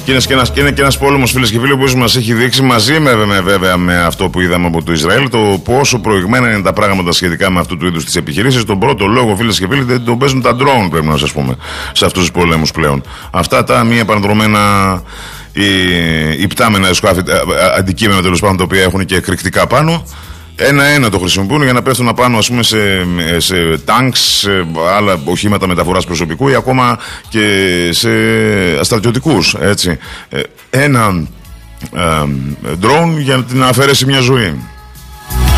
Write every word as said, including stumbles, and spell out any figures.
Και είναι και ένας, και είναι και ένας πόλεμος, φίλες και φίλοι, που μας έχει δείξει μαζί με, με, βέβαια με αυτό που είδαμε από το Ισραήλ, το πόσο προηγμένα είναι τα πράγματα σχετικά με αυτού του είδους τις επιχειρήσεις. Τον πρώτο λόγο, φίλες και φίλοι, δεν τον παίζουν τα drone, πρέπει να σας πούμε, σε αυτούς τους πολέμους πλέον. Αυτά τα μη επανδρομένα οι υπτάμενα σκάφη, αντικείμενα τέλος πάντων, τα οποία έχουν και εκρηκτικά πάνω, ένα-ένα το χρησιμοποιούν για να πέφτουν απάνω, ας πούμε, σε, σε τάγκς, σε άλλα οχήματα μεταφοράς προσωπικού ή ακόμα και σε στρατιωτικούς, έτσι. Ένα ε, drone για να αφαιρέσει μια ζωή.